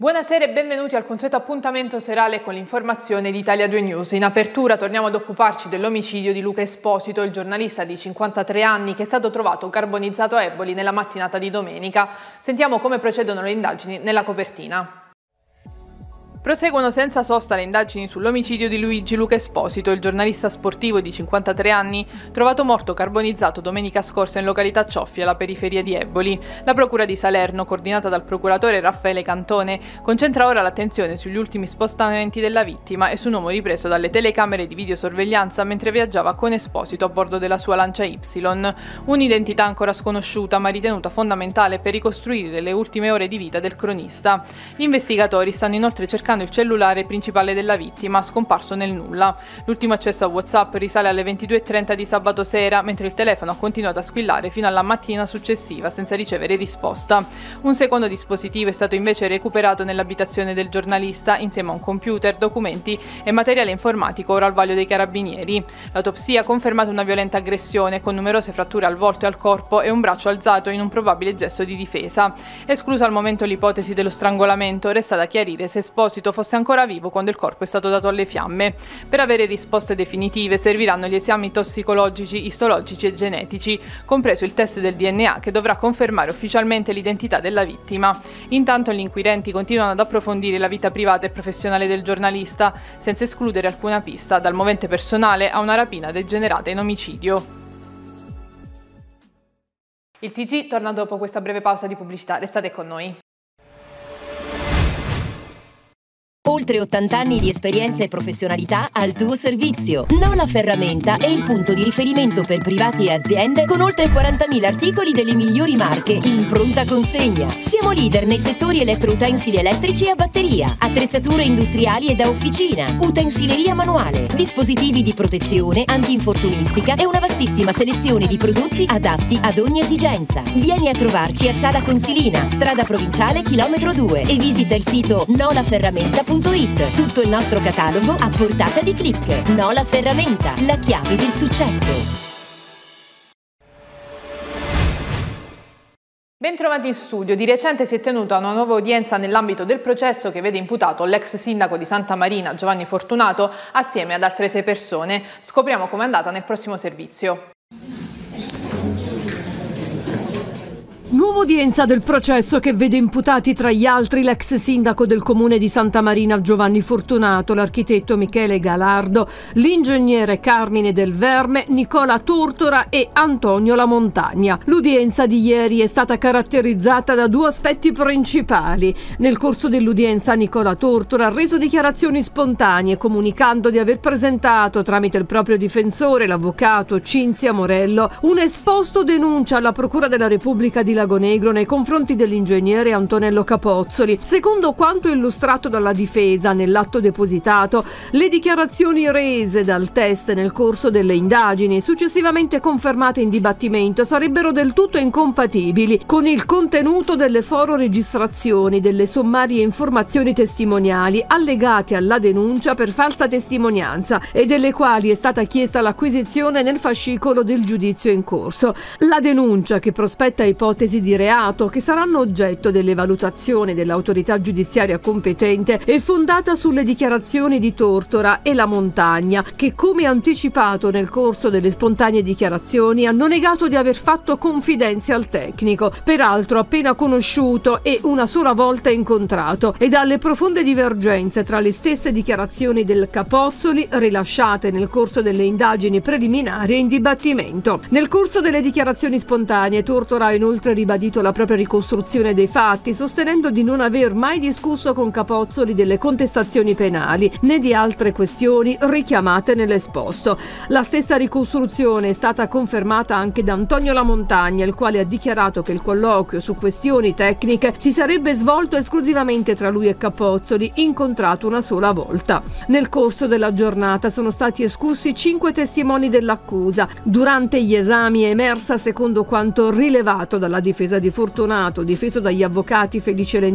Buonasera e benvenuti al consueto appuntamento serale con l'informazione di Italia 2 News. In apertura torniamo ad occuparci dell'omicidio di Luca Esposito, il giornalista di 53 anni che è stato trovato carbonizzato a Eboli nella mattinata di domenica. Sentiamo come procedono le indagini nella copertina. Proseguono senza sosta le indagini sull'omicidio di Luigi Luca Esposito, il giornalista sportivo di 53 anni, trovato morto carbonizzato domenica scorsa in località Cioffi, alla periferia di Eboli. La procura di Salerno, coordinata dal procuratore Raffaele Cantone, concentra ora l'attenzione sugli ultimi spostamenti della vittima e su un uomo ripreso dalle telecamere di videosorveglianza mentre viaggiava con Esposito a bordo della sua Lancia Y. Un'identità ancora sconosciuta ma ritenuta fondamentale per ricostruire le ultime ore di vita del cronista. Gli investigatori stanno inoltre cercando il cellulare principale della vittima, scomparso nel nulla. L'ultimo accesso a WhatsApp risale alle 22:30 di sabato sera, mentre il telefono ha continuato a squillare fino alla mattina successiva senza ricevere risposta. Un secondo dispositivo è stato invece recuperato nell'abitazione del giornalista insieme a un computer, documenti e materiale informatico ora al vaglio dei carabinieri. L'autopsia ha confermato una violenta aggressione con numerose fratture al volto e al corpo e un braccio alzato in un probabile gesto di difesa. Esclusa al momento l'ipotesi dello strangolamento, resta da chiarire se Esposito fosse ancora vivo quando il corpo è stato dato alle fiamme. Per avere risposte definitive serviranno gli esami tossicologici, istologici e genetici, compreso il test del DNA che dovrà confermare ufficialmente l'identità della vittima. Intanto gli inquirenti continuano ad approfondire la vita privata e professionale del giornalista, senza escludere alcuna pista, dal movente personale a una rapina degenerata in omicidio. Il TG torna dopo questa breve pausa di pubblicità, restate con noi. Oltre 80 anni di esperienza e professionalità al tuo servizio. Nola Ferramenta è il punto di riferimento per privati e aziende con oltre 40.000 articoli delle migliori marche in pronta consegna. Siamo leader nei settori elettroutensili elettrici e a batteria, attrezzature industriali e da officina, utensileria manuale, dispositivi di protezione, antinfortunistica e una vastissima selezione di prodotti adatti ad ogni esigenza. Vieni a trovarci a Sala Consilina, strada provinciale chilometro 2 e visita il sito nolaferramenta.it. Tutto il nostro catalogo a portata di click. Nola Ferramenta, la chiave del successo. Bentrovati in studio. Di recente si è tenuta una nuova udienza nell'ambito del processo che vede imputato l'ex sindaco di Santa Marina, Giovanni Fortunato, assieme ad altre 6 persone. Scopriamo com'è andata nel prossimo servizio. Nuova udienza del processo che vede imputati tra gli altri l'ex sindaco del comune di Santa Marina Giovanni Fortunato, l'architetto Michele Galardo, l'ingegnere Carmine Del Verme, Nicola Tortora e Antonio La Montagna. L'udienza di ieri è stata caratterizzata da 2 aspetti principali. Nel corso dell'udienza Nicola Tortora ha reso dichiarazioni spontanee comunicando di aver presentato tramite il proprio difensore, l'avvocato Cinzia Morello, un esposto denuncia alla Procura della Repubblica di Lago Negro nei confronti dell'ingegnere Antonello Capozzoli. Secondo quanto illustrato dalla difesa nell'atto depositato, le dichiarazioni rese dal test nel corso delle indagini, successivamente confermate in dibattimento, sarebbero del tutto incompatibili con il contenuto delle foro-registrazioni delle sommarie informazioni testimoniali allegate alla denuncia per falsa testimonianza e delle quali è stata chiesta l'acquisizione nel fascicolo del giudizio in corso. La denuncia, che prospetta ipotesi di reato che saranno oggetto delle valutazioni dell'autorità giudiziaria competente, è fondata sulle dichiarazioni di Tortora e La Montagna, che, come anticipato nel corso delle spontanee dichiarazioni, hanno negato di aver fatto confidenze al tecnico, peraltro appena conosciuto e una sola volta incontrato, e dalle profonde divergenze tra le stesse dichiarazioni del Capozzoli rilasciate nel corso delle indagini preliminari e in dibattimento. Nel corso delle dichiarazioni spontanee, Tortora ha inoltre ribadito la propria ricostruzione dei fatti, sostenendo di non aver mai discusso con Capozzoli delle contestazioni penali né di altre questioni richiamate nell'esposto. La stessa ricostruzione è stata confermata anche da Antonio La Montagna, il quale ha dichiarato che il colloquio su questioni tecniche si sarebbe svolto esclusivamente tra lui e Capozzoli, incontrato una sola volta. Nel corso della giornata sono stati escussi 5 testimoni dell'accusa. Durante gli esami è emersa, secondo quanto rilevato dalla difesa di Fortunato, difeso dagli avvocati Felice